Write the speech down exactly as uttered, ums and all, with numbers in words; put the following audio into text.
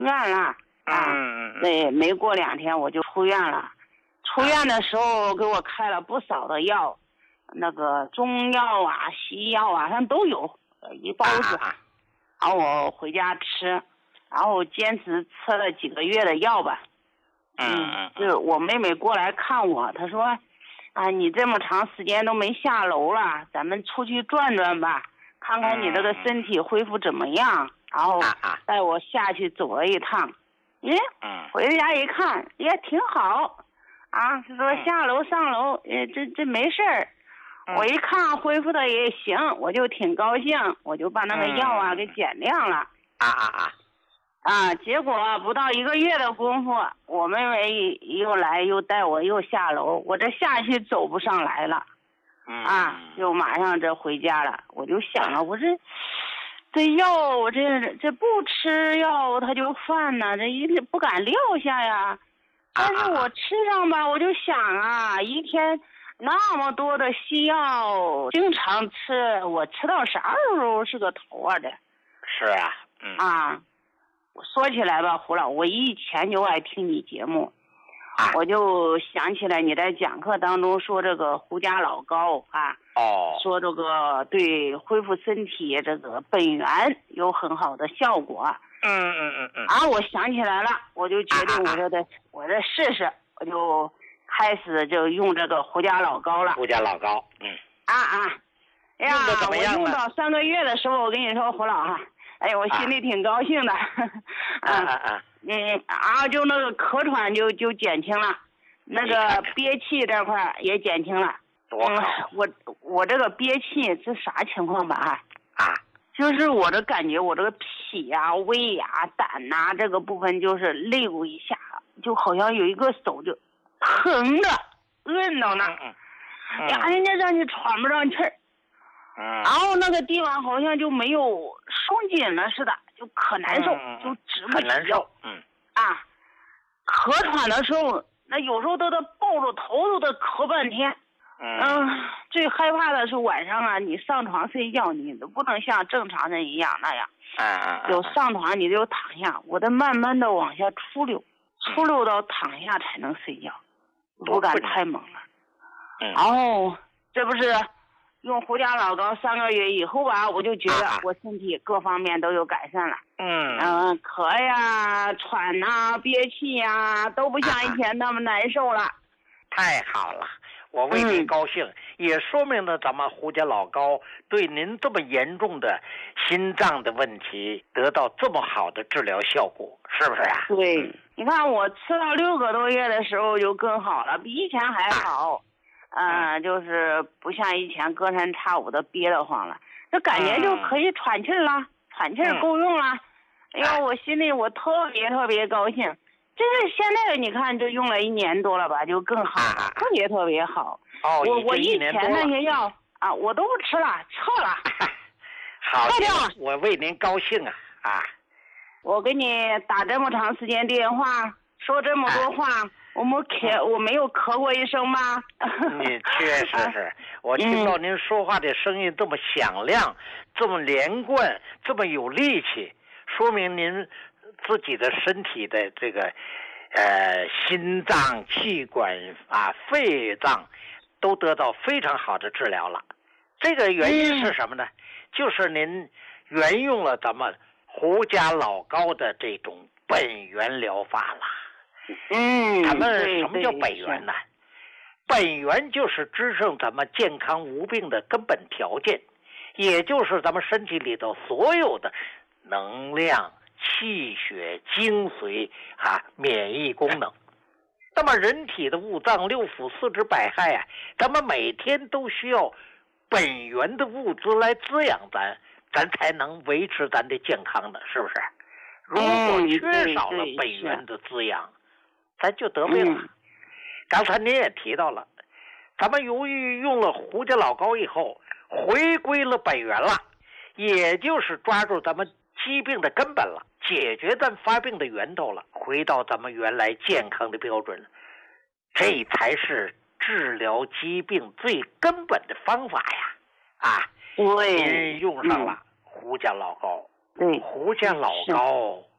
院了啊。 嗯嗯。 对，没过两天我就出院了。出院的时候给我开了不少的药，那个中药啊、西药啊，上都有一包子。 啊啊然后我回家吃，然后坚持吃了几个月的药吧。 嗯， 就是我妹妹过来看我，她说：“啊，你这么长时间都没下楼了，咱们出去转转吧，看看你这个身体恢复怎么样。”然后带我下去走了一趟，耶，回家一看也挺好，啊，是说下楼上楼，呃，这这没事儿。我一看恢复的也行，我就挺高兴，我就把那个药啊给减量了。 啊啊啊！ 啊，结果不到一个月的功夫，我妹妹又来又带我又下楼，我这下去走不上来了，啊，就马上这回家了。我就想了，我这这药我这这不吃药它就犯呢，这一不敢撂下呀。但是我吃上吧，我就想啊，一天那么多的西药，经常吃，我吃到啥时候是个头啊？这是啊，嗯啊。说起来吧，胡老，我以前就爱听你节目，我就想起来你在讲课当中说这个胡家老高啊， 哦， 说这个对恢复身体这个本源有很好的效果。 嗯嗯嗯嗯。 啊，我想起来了，我就决定我这得我这试试，我就开始就用这个胡家老高了。 胡家老高，嗯。 啊啊，哎呀， 用的怎么样呢？ 我用到三个月的时候，我跟你说，胡老哈。哎，我心里挺高兴的， 啊啊啊！ 嗯啊，就那个咳喘就就减轻了，那个憋气这块也减轻了。 多好！ 嗯、我我这个憋气是啥情况吧？ 啊， 就是我这感觉，我这个脾呀、胃呀、胆呐、这个部分就是溜一下，就好像有一个手就疼着摁到那， 嗯嗯、呀，人家让你喘不上气儿。 嗯， 然后那个地方好像就没有松紧了似的，就可难受， 嗯、 就直不起。 很难受。嗯。 啊，咳喘的时候，那有时候都得抱着头都得咳半天。 嗯、 呃。最害怕的是晚上啊，你上床睡觉，你都不能像正常人一样那样。 啊就上床你就躺下，我得慢慢的往下出溜，出溜到躺下才能睡觉，不敢太猛了。 嗯。 然后这不是。用胡家老高三个月以后吧，我就觉得我身体各方面都有改善了。 嗯嗯、呃，咳呀、喘呐、憋气呀，都不像以前那么难受了。 太好了，我为您高兴，嗯、也说明了咱们胡家老高对您这么严重的心脏的问题得到这么好的治疗效果，是不是啊？ 对，嗯、你看我吃到六个多月的时候就更好了，比以前还好。嗯、呃，就是不像以前隔三差五的憋得慌了，这感觉就可以喘气了，嗯、喘气够用了。哎呦，我心里我特别特别高兴。就是现在你看，就用了一年多了吧，就更好了，特别特别好。 哦， 我我以前那些药嗯、 啊，我都不吃了，撤了。 好，撤掉。我为您高兴啊啊！ 我给你打这么长时间电话，说这么多话。啊我没咳，我没有咳过一声吗？ 你确实是，我听到您说话的声音这么响亮，这么连贯，这么有力气，说明您自己的身体的这个呃心脏、气管啊、肺脏都得到非常好的治疗了。这个原因是什么呢？嗯、就是您沿用了咱们胡家老高的这种本源疗法了。 嗯， 咱们什么叫本源呢？本源就是支撑咱们健康无病的根本条件，也就是咱们身体里头所有的能量、气血、精髓啊、免疫功能。那么人体的五脏六腑、四肢百骸啊，咱们每天都需要本源的物资来滋养咱，咱才能维持咱的健康的，是不是？如果缺少了本源的滋养，嗯咱就得病了。嗯、刚才您也提到了，咱们由于用了胡家老高以后，回归了本源了，也就是抓住咱们疾病的根本了，解决咱发病的源头了，回到咱们原来健康的标准了，这才是治疗疾病最根本的方法呀！啊，您用上了胡家老高， 对， 胡家老高